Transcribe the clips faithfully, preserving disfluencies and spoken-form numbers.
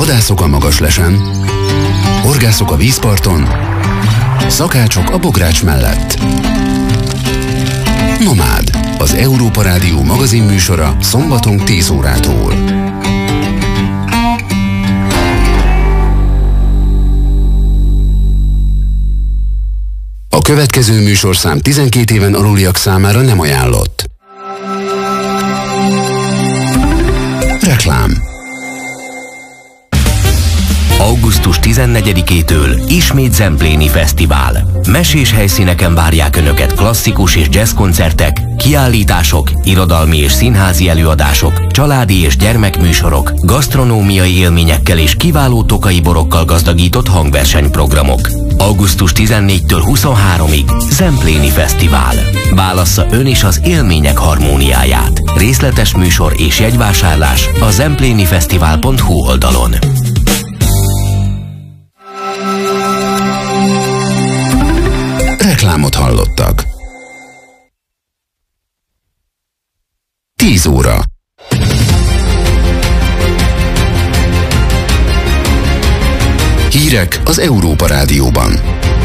Vadászok a Magaslesen, horgászok a vízparton, szakácsok a bogrács mellett. Nomád, az Európa Rádió magazinműsora szombaton tíz órától. A következő műsorszám tizenkét éven aluliak számára nem ajánlott. Reklám. augusztus tizennegyedikétől ismét Zempléni Fesztivál. Mesés helyszíneken várják Önöket klasszikus és jazz koncertek, kiállítások, irodalmi és színházi előadások, családi és gyermekműsorok, gasztronómiai élményekkel és kiváló tokai borokkal gazdagított hangversenyprogramok. augusztus tizennégyedikétől huszonharmadikig Zempléni Fesztivál. Válassza ön is az élmények harmóniáját. Részletes műsor és jegyvásárlás a zemplénifesztivál pont hu oldalon. Reklámot hallottak. tíz óra. Hírek az Európa Rádióban.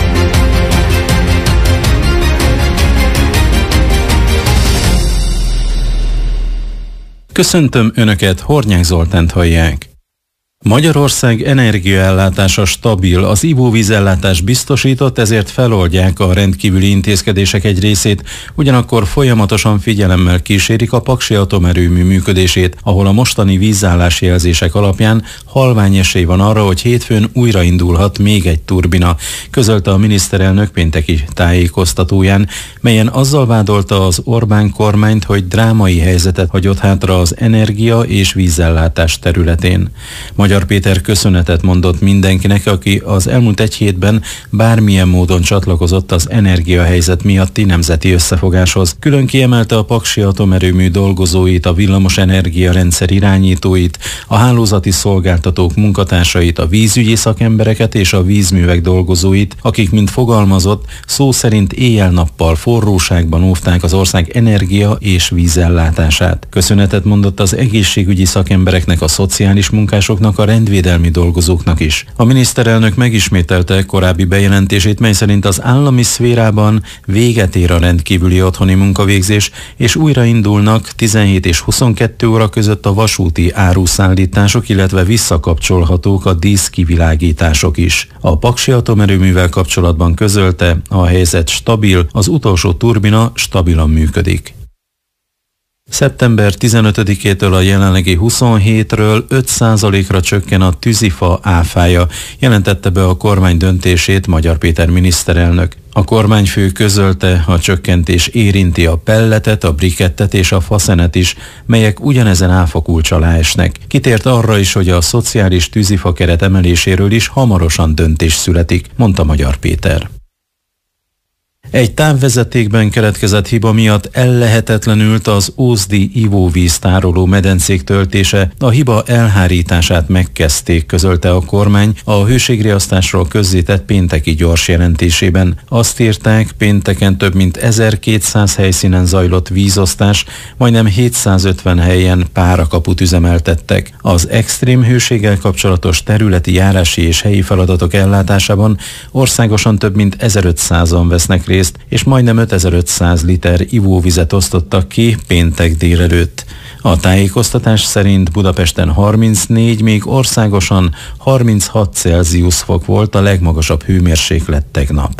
Köszöntöm Önöket, Hornyák Zoltánt hallják. Magyarország energiaellátása stabil, az ivóvízellátás biztosított, ezért feloldják a rendkívüli intézkedések egy részét, ugyanakkor folyamatosan figyelemmel kísérik a Paksi atomerőmű működését, ahol a mostani vízállási jelzések alapján halvány esély van arra, hogy hétfőn újraindulhat még egy turbina, közölte a miniszterelnök pénteki tájékoztatóján, melyen azzal vádolta az Orbán kormányt, hogy drámai helyzetet hagyott hátra az energia és vízellátás területén. Magyar Péter köszönetet mondott mindenkinek, aki az elmúlt egy hétben bármilyen módon csatlakozott az energiahelyzet miatti nemzeti összefogáshoz. Külön kiemelte a Paksi atomerőmű dolgozóit, a villamos energiarendszer irányítóit, a hálózati szolgáltatók munkatársait, a vízügyi szakembereket és a vízművek dolgozóit, akik, mint fogalmazott, szó szerint éjjel-nappal forróságban óvták az ország energia és vízellátását. Köszönetet mondott az egészségügyi szakembereknek, a szociális munkásoknak, a rendvédelmi dolgozóknak is. A miniszterelnök megismételte korábbi bejelentését, mely szerint az állami szférában véget ér a rendkívüli otthoni munkavégzés, és újraindulnak tizenhét és huszonkettő óra között a vasúti áruszállítások, illetve visszakapcsolhatók a díszkivilágítások is. A Paksi atomerőművel kapcsolatban közölte, a helyzet stabil, az utolsó turbina stabilan működik. szeptember tizenötödikétől a jelenlegi huszonhétről öt százalékra csökken a tűzifa áfája, jelentette be a kormány döntését Magyar Péter miniszterelnök. A kormányfő közölte, a csökkentés érinti a pelletet, a brikettet és a faszenet is, melyek ugyanezen áfakulcs alá esnek. Kitért arra is, hogy a szociális tűzifa keret emeléséről is hamarosan döntés születik, mondta Magyar Péter. Egy távvezetékben keletkezett hiba miatt ellehetetlenült az ózdi ivóvíz tároló medencék töltése, a hiba elhárítását megkezdték, közölte a kormány a hőségriasztásról közzétett pénteki gyors jelentésében. Azt írták, pénteken több mint ezerkétszáz helyszínen zajlott vízosztás, majdnem hétszázötven helyen párakaput üzemeltettek. Az extrém hőséggel kapcsolatos területi járási és helyi feladatok ellátásában országosan több mint ezerötszázan vesznek részt, és majdnem ötezer-ötszáz liter ivóvizet osztottak ki péntek délelőtt. A tájékoztatás szerint Budapesten harmincnégy, még országosan harminchat Celsius fok volt a legmagasabb hőmérséklet tegnap.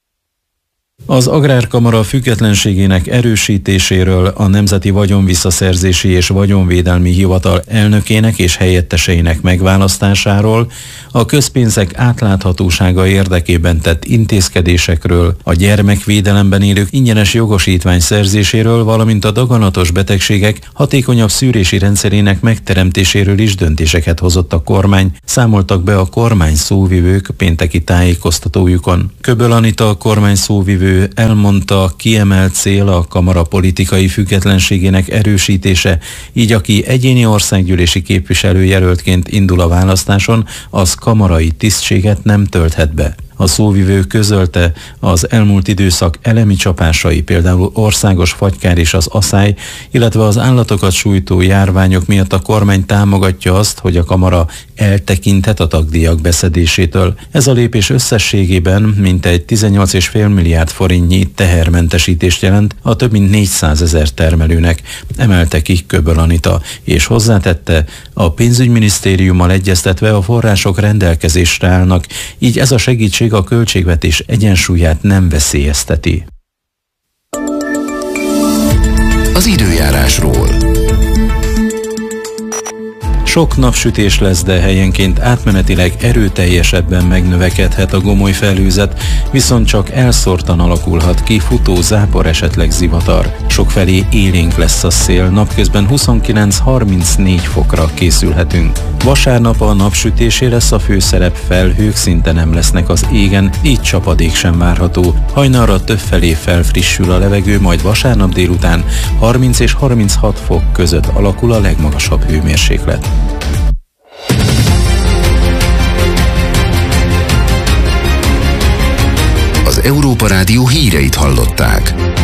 Az Agrárkamara függetlenségének erősítéséről, a Nemzeti Vagyonvisszaszerzési és Vagyonvédelmi Hivatal elnökének és helyetteseinek megválasztásáról, a közpénzek átláthatósága érdekében tett intézkedésekről, a gyermekvédelemben élők ingyenes jogosítvány szerzéséről, valamint a daganatos betegségek hatékonyabb szűrési rendszerének megteremtéséről is döntéseket hozott a kormány, számoltak be a kormány szóvivők pénteki tájékoztatójukon. Köböl Anita, a kormány szóvivő elmondta, kiemelt cél a kamara politikai függetlenségének erősítése, így aki egyéni országgyűlési képviselőjelöltként indul a választáson, az kamarai tisztséget nem tölthet be. A szóvivő közölte, az elmúlt időszak elemi csapásai, például országos fagykár és az aszály, illetve az állatokat sújtó járványok miatt a kormány támogatja azt, hogy a kamara eltekinthet a tagdíjak beszedésétől. Ez a lépés összességében mintegy tizennyolc egész öt milliárd forintnyi tehermentesítést jelent a több mint négyszázezer termelőnek, emelte ki Köböl Anita, és hozzátette, a pénzügyminisztériummal egyeztetve a források rendelkezésre állnak, így ez a segítség a költségvetés egyensúlyát nem veszélyezteti. Az időjárásról. Sok napsütés lesz, de helyenként átmenetileg erőteljesebben megnövekedhet a gomoly felhőzet, viszont csak elszórtan alakulhat ki futó zápor, esetleg zivatar. Sokfelé élénk lesz a szél, napközben huszonkilenc-harmincnégy fokra készülhetünk. Vasárnap a napsütésé lesz a főszerep, felhők szinte nem lesznek az égen, így csapadék sem várható. Hajnalra többfelé felfrissül a levegő, majd vasárnap délután harminc és harminchat fok között alakul a legmagasabb hőmérséklet. Az Európa Rádió híreit hallották.